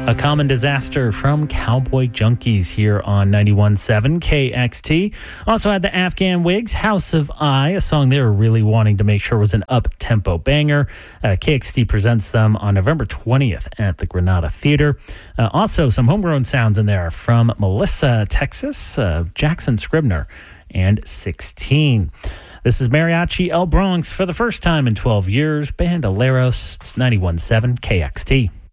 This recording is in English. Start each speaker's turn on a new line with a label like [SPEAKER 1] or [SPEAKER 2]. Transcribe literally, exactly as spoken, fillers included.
[SPEAKER 1] A Common Disaster from Cowboy Junkies here on ninety-one point seven K X T. Also had the Afghan Wigs, House of I, a song they were really wanting to make sure was an up-tempo banger. Uh, K X T presents them on November twentieth at the Granada Theater. Uh, also, some homegrown sounds in there from Melissa, Texas, uh, Jackson Scribner, and sixteen. This is Mariachi El Bronx for the first time in twelve years. Bandoleros, it's ninety-one point seven K X T.